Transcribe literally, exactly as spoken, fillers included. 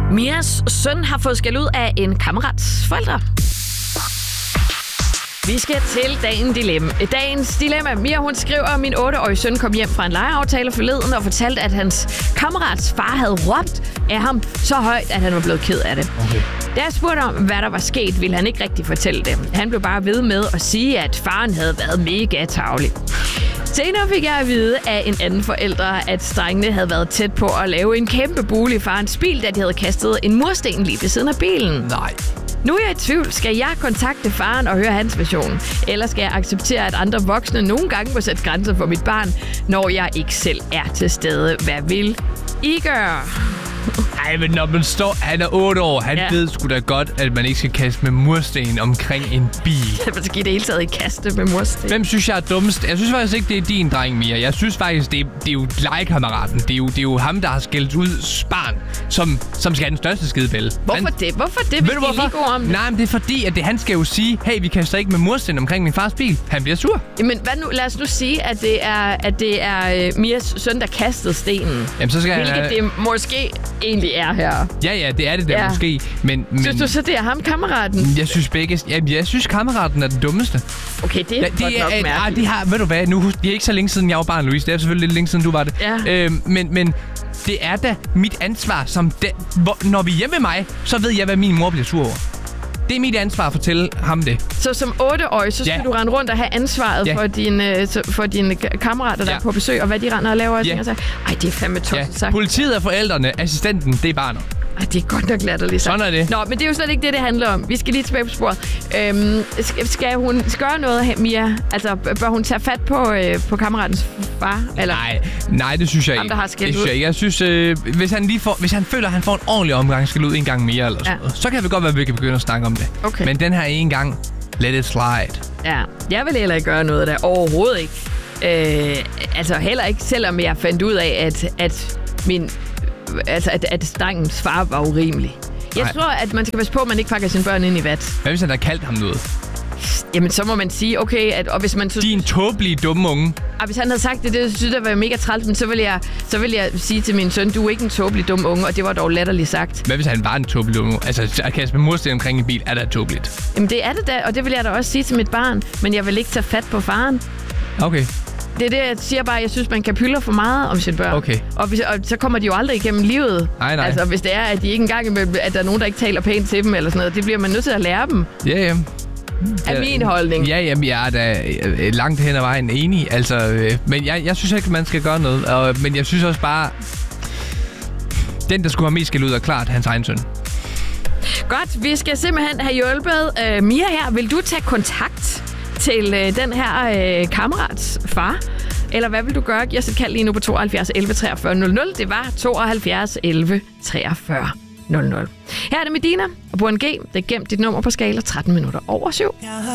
Mias søn har fået skæld ud af en kammerats forældre. Vi skal til dagens dilemma. Dagens dilemma. Mia, hun skriver, at min otteårige søn kom hjem fra en legeaftale forleden og fortalte, at hans kammerats far havde råbt af ham så højt, at han var blevet ked af det. Okay. Da jeg spurgte om, hvad der var sket, ville han ikke rigtig fortælle det. Han blev bare ved med at sige, at faren havde været mega tarvelig. Senere fik jeg at vide af en anden forælder, at drengene havde været tæt på at lave en kæmpe bule i farens bil, da de havde kastet en mursten lige ved siden af bilen. Nej. Nu er jeg i tvivl. Skal jeg kontakte faren og høre hans version? Eller skal jeg acceptere, at andre voksne nogle gange må sætte grænser for mit barn, når jeg ikke selv er til stede? Hvad vil I gøre? Ej, men når man står... Han er otte år. Han Ja. ved sgu da godt, at man ikke skal kaste med mursten omkring en bil. Man skal give det hele taget i kaste med mursten. Hvem synes jeg er dummest? Jeg synes faktisk ikke, det er din dreng, Mia. Jeg synes faktisk, det er, det er jo legekammeraten. Det er jo, det er jo ham, der har skældt ud barn, som, som skal have den største skidebælle. Hvorfor han, det? Hvorfor det, Ved hvis du de er hvorfor? lige gode om det? Nej, men det er fordi, at det, han skal jo sige, hey, vi kaster ikke med mursten omkring min fars bil. Han bliver sur. Jamen, hvad nu? Lad os nu sige, at det er, at det er uh, Mias søn, der kastede stenen. Jamen, så skal Hvilket han... det måske egentlig er her. Ja, ja, det er det der Ja. måske. Men, men Synes du så, det er ham, kammeraten? jeg synes begge... Jamen, jeg synes, kammeraten er den dummeste. Okay, det er Ja, godt det nok er, ah, mærkeligt. de har, ved du hvad, nu, det er ikke så længe siden, jeg var barn, Louise. Det er selvfølgelig lidt længe siden, du var det. Ja. Øhm, men, men det er da mit ansvar, som de, hvor, når vi er hjemme med mig, så ved jeg, hvad min mor bliver sur over. Det er mit ansvar at fortælle ham det. Så som otteårig, så skal Ja. du rende rundt og have ansvaret Ja. for, dine, for dine kammerater, der Ja. er på besøg, og hvad de render og laver. Og Ja. ting og sager. Ej, det er fandme tosset Ja. sagt. Politiet er forældrene, assistenten, det er barnet. Ej, det er godt nok latterligt sagt. Sådan er det. Nå, men det er jo slet ikke det, det handler om. Vi skal lige tilbage på sporet. Øhm, skal, skal hun gøre noget her, Mia? Altså, bør hun tage fat på, øh, på kammeratens far? Eller? Nej, nej, det synes jeg Ham, ikke. der har skældt det synes ud. jeg ikke. Jeg synes, øh, hvis, han lige får, hvis han føler, at han får en ordentlig omgang skal ud en gang mere, eller sådan Ja. noget, så kan det godt være, at vi kan begynde at snakke om det. Okay. Men den her en gang, let it slide. Ja, jeg vil heller ikke gøre noget der. Overhovedet ikke. Øh, altså heller ikke, selvom jeg fandt ud af, at, at min... Altså, at, at drengens far var urimelig. Jeg Nej. tror, at man skal passe på, at man ikke pakker sine børn ind i vat. Hvad hvis han har kaldt ham noget? Jamen, så må man sige, okay, at, og hvis man synes, Din tåbelige, dumme unge. og hvis han havde sagt det, det synes jeg var mega træls, men så vil jeg, så vil jeg sige til min søn, du er ikke en tåbelig dum unge, og det var dog latterligt sagt. Hvad hvis han var en tåbelig dumme unge? Altså, at kaste med mursten omkring en bil, er da tåbeligt. Jamen, det er det da, og det vil jeg da også sige til mit barn, men jeg vil ikke tage fat på faren. Okay. Det er det, jeg siger bare, jeg synes, man kan pylre for meget om sine børn. Okay. Og, hvis, og så kommer de jo aldrig igennem livet. Nej, nej. Altså, hvis det er, at de ikke engang imellem, at der er nogen, der ikke taler pænt til dem, eller sådan noget, det bliver man nødt til at lære dem. Ja, ja. Er min holdning. Ja, jamen, jeg er da øh, langt hen ad vejen enig. Altså, øh, men jeg, jeg synes ikke, man skal gøre noget. Og, men jeg synes også bare, den, der skulle have mest skal ud, er klart hans egen søn. Godt, vi skal simpelthen have hjulpet uh, Mia her. Vil du tage kontakt til uh, den her uh, kammerats far? Eller hvad vil du gøre? Jeg sætter kald lige nu på tooghalvfjerds elleve treogfyrre nul nul. Det var tooghalvfjerds elleve treogfyrre nul nul. Her er det Medina og Buren G. Det er gemt dit nummer på skala tretten minutter over syv.